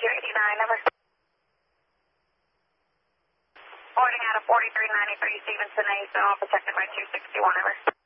4289, over. Boarding out of 4393 Stevenson A, so all protected by 261, over.